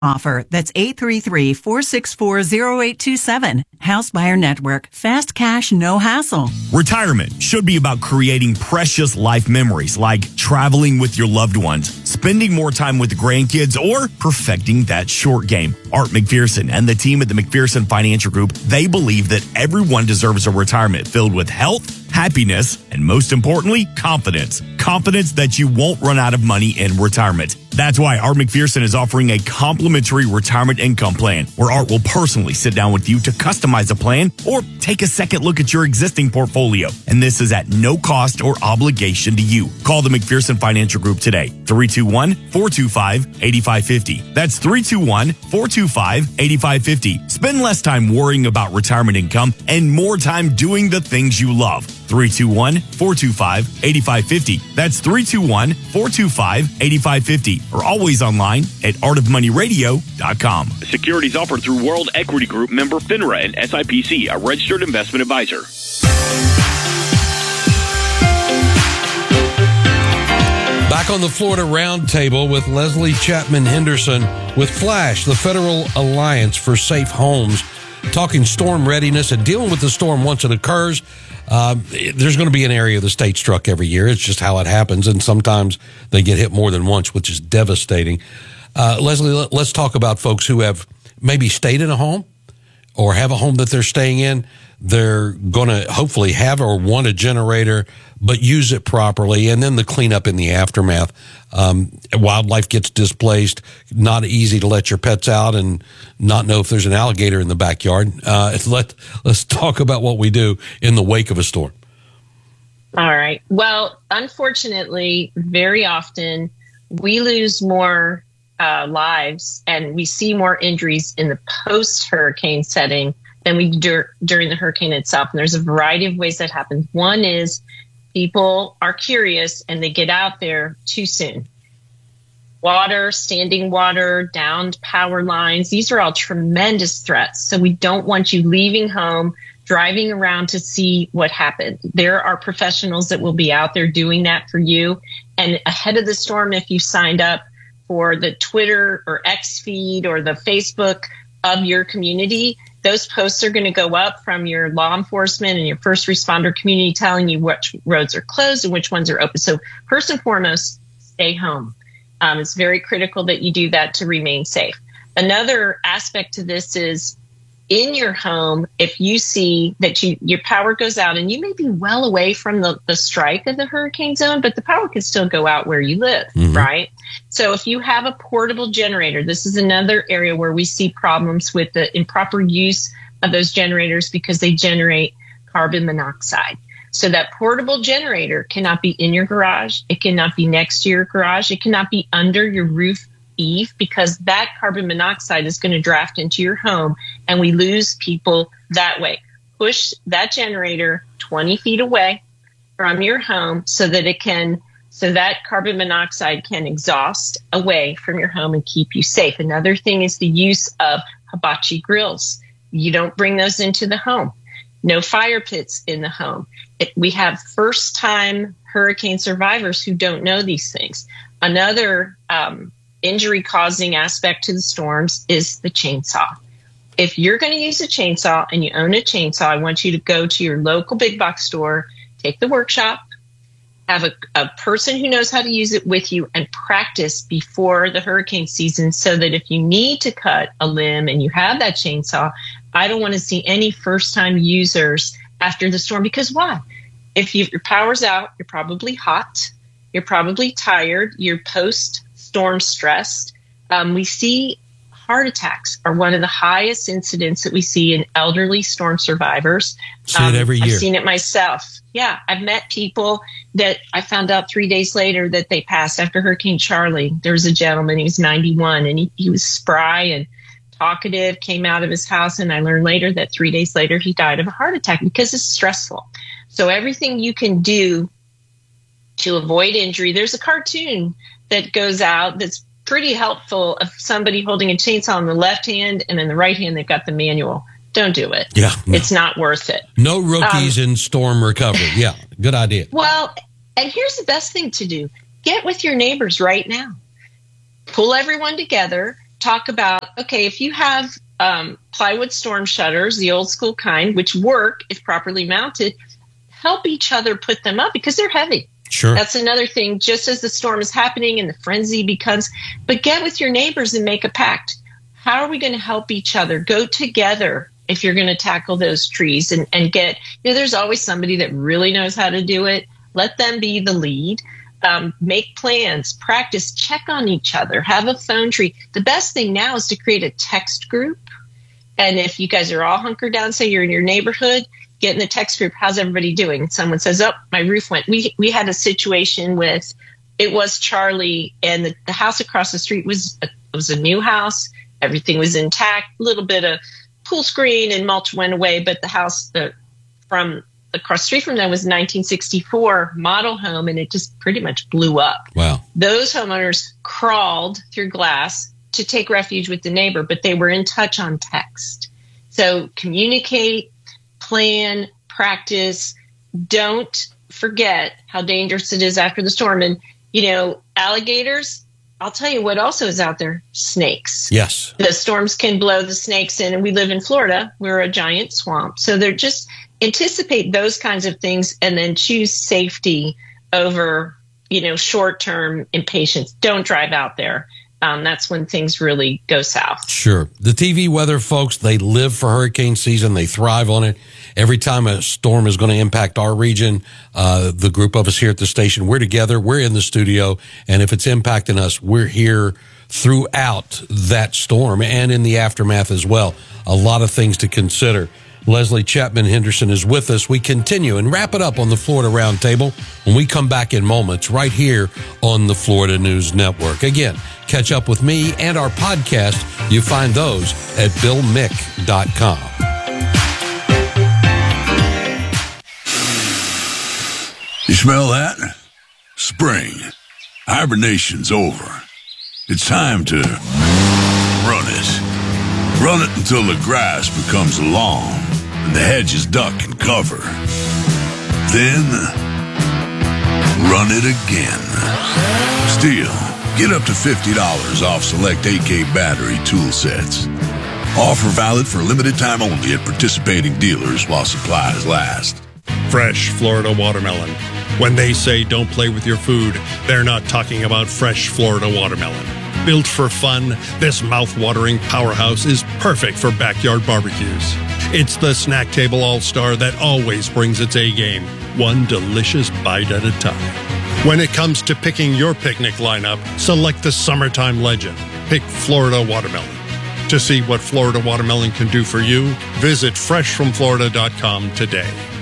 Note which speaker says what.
Speaker 1: offer. That's 833-464-0827. House Buyer Network. Fast cash, no hassle.
Speaker 2: Retirement should be about creating precious life memories like traveling with your loved ones, spending more time with the grandkids, or perfecting that short game. Art McPherson and the team at the McPherson Financial Group, they believe that everyone deserves a retirement filled with health, happiness, and most importantly, confidence. Confidence that you won't run out of money in retirement. That's why Art McPherson is offering a complimentary retirement income plan where Art will personally sit down with you to customize a plan or take a second look at your existing portfolio. And this is at no cost or obligation to you. Call the McPherson Financial Group today. 321-425-8550. That's 321-425-8550. Spend less time worrying about retirement income and more time doing the things you love. 321-425-8550. That's 321-425-8550. Or always online at artofmoneyradio.com.
Speaker 3: Securities offered through World Equity Group, member FINRA and SIPC, a registered investment advisor.
Speaker 4: Back on the Florida Roundtable with Leslie Chapman Henderson with Flash, the Federal Alliance for Safe Homes, talking storm readiness and dealing with the storm once it occurs. There's going to be an area of the state struck every year. It's just how it happens. And sometimes they get hit more than once, which is devastating. Leslie, let's talk about folks who have maybe stayed in a home or have a home that they're staying in. They're going to hopefully have or want a generator, but use it properly. And then the cleanup in the aftermath. Wildlife gets displaced. Not easy to let your pets out and not know if there's an alligator in the backyard. Let's talk about what we do in the wake of a storm.
Speaker 5: All right. Well, unfortunately, very often we lose more lives and we see more injuries in the post-hurricane setting than we do during the hurricane itself. And there's a variety of ways that happens. One is people are curious and they get out there too soon. Water, standing water, downed power lines. These are all tremendous threats. So we don't want you leaving home, driving around to see what happened. There are professionals that will be out there doing that for you. And ahead of the storm, if you signed up for the Twitter or X feed or the Facebook of your community, those posts are going to go up from your law enforcement and your first responder community telling you which roads are closed and which ones are open. So first and foremost, stay home. It's very critical that you do that to remain safe. Another aspect to this is in your home, if you see that your power goes out and you may be well away from the strike of the hurricane zone, but the power can still go out where you live, right? So if you have a portable generator, this is another area where we see problems with the improper use of those generators because they generate carbon monoxide. So that portable generator cannot be in your garage. It cannot be next to your garage. It cannot be under your roof eave because that carbon monoxide is going to draft into your home and we lose people that way. Push that generator 20 feet away from your home so that carbon monoxide can exhaust away from your home and keep you safe. Another thing is the use of hibachi grills. You don't bring those into the home. No fire pits in the home. We have first-time hurricane survivors who don't know these things. Another injury-causing aspect to the storms is the chainsaw. If you're going to use a chainsaw and you own a chainsaw, I want you to go to your local big box store, take the workshop, have a person who knows how to use it with you and practice before the hurricane season so that if you need to cut a limb and you have that chainsaw, I don't want to see any first-time users after the storm. Because why? If your power's out, you're probably hot, you're probably tired, you're post-storm stressed. We see heart attacks are one of the highest incidents that we see in elderly storm survivors.
Speaker 4: See it every year.
Speaker 5: I've seen it myself. Yeah, I've met people that I found out 3 days later that they passed after Hurricane Charlie. There was a gentleman, he was 91, and he was spry and talkative, came out of his house, and I learned later that 3 days later he died of a heart attack because it's stressful. So everything you can do to avoid injury, there's a cartoon that goes out that's pretty helpful of somebody holding a chainsaw in the left hand and in the right hand they've got the manual. Don't do it.
Speaker 4: Yeah, no.
Speaker 5: It's not worth it.
Speaker 4: No rookies in storm recovery. Yeah, good idea.
Speaker 5: Well, and here's the best thing to do. Get with your neighbors right now. Pull everyone together talk about, okay, if you have plywood storm shutters, the old school kind, which work if properly mounted, help each other put them up because they're heavy.
Speaker 4: Sure.
Speaker 5: That's another thing, just as the storm is happening and the frenzy becomes, but get with your neighbors and make a pact. How are we going to help each other? Go together if you're going to tackle those trees and get, there's always somebody that really knows how to do it. Let them be the lead. Make plans, practice, check on each other, have a phone tree. The best thing now is to create a text group. And if you guys are all hunkered down, say you're in your neighborhood, get in the text group. How's everybody doing? Someone says, oh, my roof went. We had a situation with, it was Charlie, and the house across the street was a new house. Everything was intact. A little bit of pool screen and mulch went away, but the house from across the street from them was a 1964 model home, and it just pretty much blew up.
Speaker 4: Wow.
Speaker 5: Those homeowners crawled through glass to take refuge with the neighbor, but they were in touch on text. So communicate, plan, practice. Don't forget how dangerous it is after the storm. And, alligators, I'll tell you what also is out there, snakes.
Speaker 4: Yes.
Speaker 5: The storms can blow the snakes in, and we live in Florida. We're a giant swamp. So they're just anticipate those kinds of things and then choose safety over, short-term impatience. Don't drive out there. That's when things really go south.
Speaker 4: Sure. The TV weather folks, they live for hurricane season. They thrive on it. Every time a storm is going to impact our region, the group of us here at the station, we're together, we're in the studio, and if it's impacting us, we're here throughout that storm and in the aftermath as well. A lot of things to consider. Leslie Chapman Henderson is with us. We continue and wrap it up on the Florida Roundtable when we come back in moments right here on the Florida News Network. Again, catch up with me and our podcast. You find those at BillMick.com.
Speaker 6: You smell that? Spring. Hibernation's over. It's time to run it. Run it until the grass becomes long and the hedges duck and cover. Then, run it again. Still, get up to $50 off select AK battery tool sets. Offer valid for a limited time only at participating dealers while supplies last.
Speaker 7: Fresh Florida watermelon. When they say don't play with your food, they're not talking about fresh Florida watermelon. Built for fun, this mouth-watering powerhouse is perfect for backyard barbecues. It's the snack table all-star that always brings its A-game, one delicious bite at a time. When it comes to picking your picnic lineup, select the summertime legend. Pick Florida watermelon. To see what Florida watermelon can do for you, visit freshfromflorida.com today.